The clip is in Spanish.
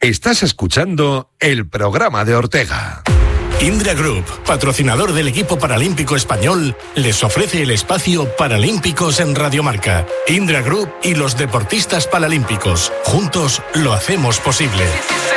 Estás escuchando el programa de Ortega. Indra Group, patrocinador del equipo paralímpico español, les ofrece el espacio Paralímpicos en Radio Marca. Indra Group y los deportistas paralímpicos. Juntos lo hacemos posible.